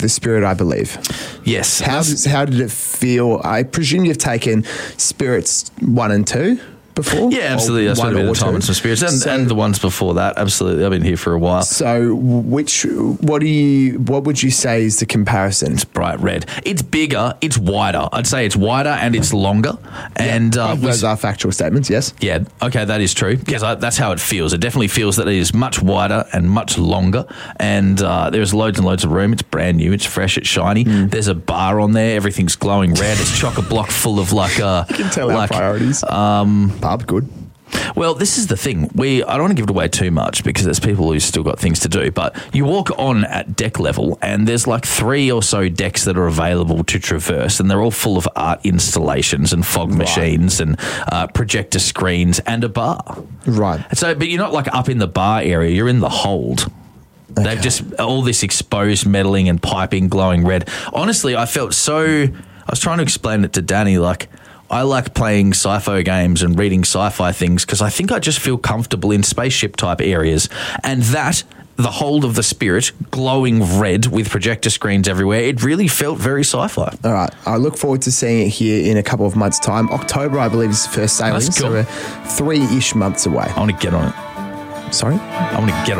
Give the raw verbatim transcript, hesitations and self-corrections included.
the Spirit, I believe. Yes. How, does, how did it feel? I presume you've taken Spirits one and two before? Yeah, absolutely. I spent a bit of time on some Spirits, and, so, and the ones before that. Absolutely, I've been here for a while. So, which what do you what would you say is the comparison? It's bright red. It's bigger. It's wider. I'd say it's wider and it's longer. And yeah, uh, those are factual statements. Yes. Yeah. Okay, that is true because yeah. that's how it feels. It definitely feels that it is much wider and much longer. And uh, there's loads and loads of room. It's brand new. It's fresh. It's shiny. Mm. There's a bar on there. Everything's glowing red. It's chock a block full of like. Uh, you can tell like, our priorities. Um, Pub, good. Well, this is the thing. We I don't want to give it away too much because there's people who've still got things to do. But you walk on at deck level and there's like three or so decks that are available to traverse, and they're all full of art installations and fog right. machines and uh, projector screens and a bar. Right. So, but you're not like up in the bar area. You're in the hold. Okay. They've just all this exposed metaling and piping glowing red. Honestly, I felt so. I was trying to explain it to Danny like. I like playing sci-fi games and reading sci-fi things because I think I just feel comfortable in spaceship type areas. And that, the hold of the Spirit, glowing red with projector screens everywhere, it really felt very sci-fi. All right. I look forward to seeing it here in a couple of months' time. October, I believe, is the first sailing. That's cool. So we're three-ish months away. I want to get on it. Sorry? I want to get on